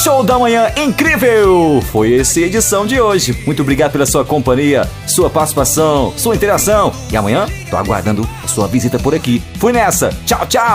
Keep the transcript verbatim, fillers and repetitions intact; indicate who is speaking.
Speaker 1: show da manhã incrível! Foi essa a edição de hoje. Muito obrigado pela sua companhia, sua participação, sua interação. E amanhã tô aguardando a sua visita por aqui. Fui nessa. Tchau, tchau!